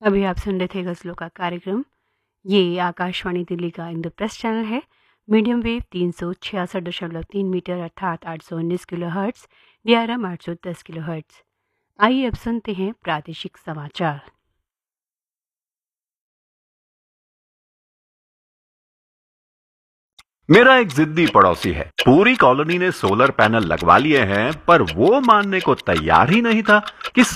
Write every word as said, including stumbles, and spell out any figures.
अभी आप सुन रहे थे गज़लों का कार्यक्रम। ये आकाशवाणी दिल्ली का इंद्रप्रस्थ चैनल है। मीडियम वेव तीन सौ छियासठ दशमलव तीन मीटर अर्थात आठ सौ उन्नीस kilo hertz, D R M आठ सौ दस किलो हर्ट्ज़। आइए अब सुनते हैं प्रादेशिक समाचार। मेरा एक जिद्दी पड़ोसी है। पूरी कॉलोनी ने सोलर पैनल लगवा लिए हैं, पर वो मानने को तैयार ही नहीं था कि